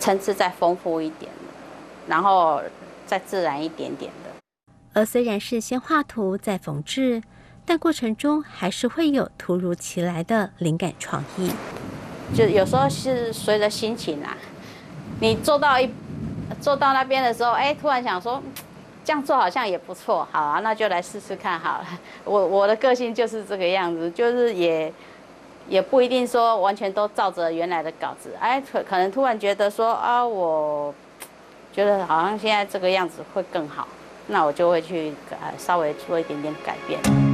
层次再丰富一点，然后再自然一点点的。 而虽然是先画图再缝制，但过程中还是会有突如其来的灵感创意。 就有时候是随着心情啊，你做到那边的时候，哎，突然想说，这样做好像也不错，好啊，那就来试试看好了。我的个性就是这个样子，就是也不一定说完全都照着原来的稿子，哎，可能突然觉得说啊，我觉得好像现在这个样子会更好，那我就会去稍微做一点点改变。